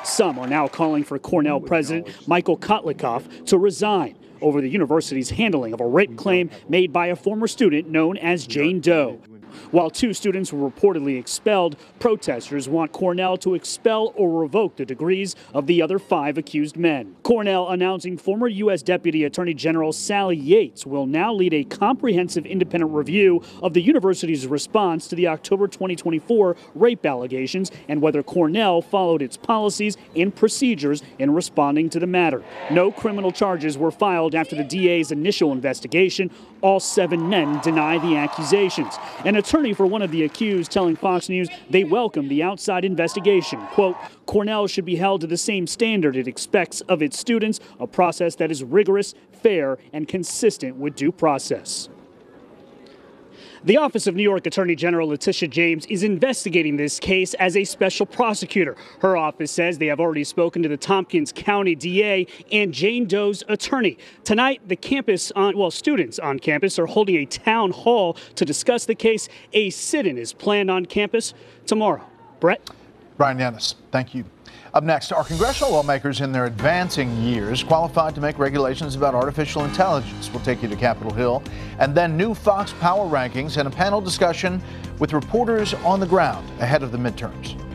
Some are now calling for Cornell President Michael Kotlikoff to resign over the university's handling of a rape claim made by a former student known as Jane Doe. While 2 students were reportedly expelled, protesters want Cornell to expel or revoke the degrees of the other 5 accused men. Cornell announcing former U.S. Deputy Attorney General Sally Yates will now lead a comprehensive independent review of the university's response to the October 2024 rape allegations and whether Cornell followed its policies and procedures in responding to the matter. No criminal charges were filed after the DA's initial investigation. All 7 men deny the accusations. An attorney for one of the accused telling Fox News they welcome the outside investigation. Quote, Cornell should be held to the same standard it expects of its students, a process that is rigorous, fair, and consistent with due process. The Office of New York Attorney General Letitia James is investigating this case as a special prosecutor. Her office says they have already spoken to the Tompkins County DA and Jane Doe's attorney. Tonight, students on campus are holding a town hall to discuss the case. A sit-in is planned on campus tomorrow. Brett? Brian Yanis, thank you. Up next, are congressional lawmakers in their advancing years qualified to make regulations about artificial intelligence? We'll take you to Capitol Hill. And then new Fox Power rankings and a panel discussion with reporters on the ground ahead of the midterms.